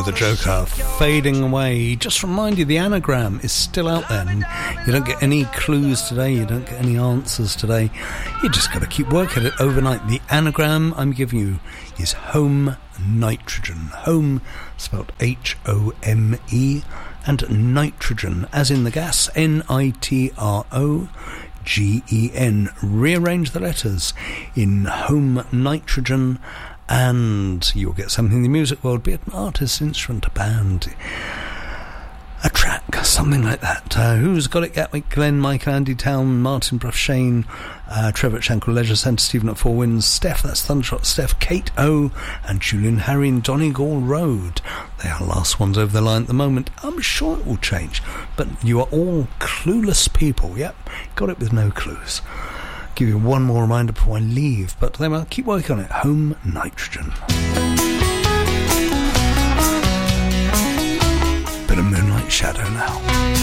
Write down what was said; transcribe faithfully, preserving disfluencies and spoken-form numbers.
the Joker, Fading Away. Just remind you, the anagram is still out there. And you don't get any clues today, you don't get any answers today. You just got to keep working at it overnight. The anagram I'm giving you is home nitrogen. Home spelled H O M E, and nitrogen, as in the gas, N I T R O G E N. Rearrange the letters in home nitrogen, and you'll get something in the music world, be it an artist, instrument, a band, a track, something like that. Uh, who's got it? Gatwick, Glen, Michael, Andy Town, Martin Bruff, Shane, uh, Trevor at Shankill Leisure Centre, Stephen at Four Winds, Steph, that's Thundershot, Steph, Kate O, and Julian Harry in Donegal Road. They are last ones over the line at the moment. I'm sure it will change, but you are all clueless people. Yep, got it with no clues. Give you one more reminder before I leave, but then I'll keep working on it. Home nitrogen. Bit of Moonlight Shadow now.